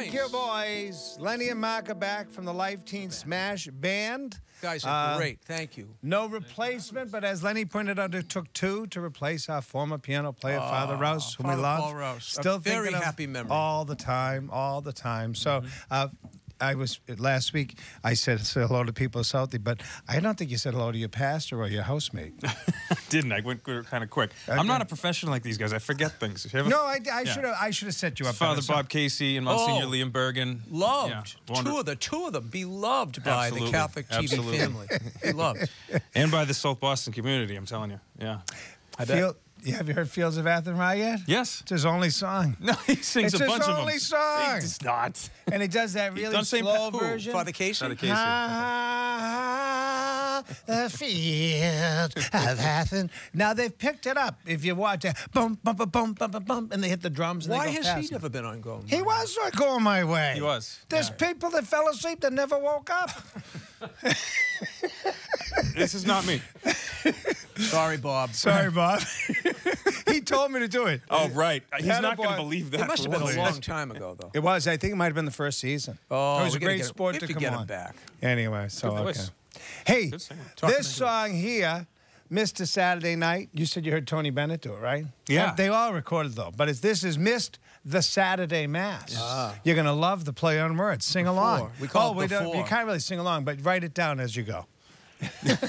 Thank you, boys. Lenny and Mark are back from the Life Teen Smash Band. Guys are great. Thank you. No replacement, but as Lenny pointed out, it took two to replace our former piano player, Father Rouse, whom we Father love. Paul Rouse. Still A very thinking of happy memory. all the time. So, I was last week. I said hello to people in Southie, but I don't think you said hello to your pastor or your housemate. Didn't I? Went kind of quick. Okay. I'm not a professional like these guys. I forget things. No, I should have set you up. Father better. Bob Casey and Monsignor Liam Bergen. Loved. Yeah, Two of them beloved by the Absolutely. Catholic TV Absolutely. family. Beloved. And by the South Boston community, I'm telling you. Yeah. Have you heard Fields of Athenry yet? Yes. It's his only song. No, he sings It's a his bunch of them. only song. It's not. And he does that really done same slow who? version. Father Casey? Father Casey. The field of Athen. Now they've picked it up. If you watch it, boom, bum, bum, bum, bum, bum, bum, and they hit the drums. And Why they go has fast. he never been on Going? He was going my way. He was. There's people that fell asleep that never woke up. This is not me. Sorry, Bob. Sorry, Bob. He told me to do it. Oh, right. He's not going Attaboy. to believe that. It must for have been one a second. long time ago, though. It was. I think it might have been the first season. Oh, it was we a gotta great get him- sport we have to to come get on. him back. Anyway, so Good okay. voice. Hey, Good singer. this song here, Mr. Saturday Night. You said you heard Tony Bennett do it, right? Yeah. They all recorded though, but this is Missed the Saturday Mass. You're gonna love the play on words. Sing along. We call it we don't. before. You can't really sing along, but write it down as you go.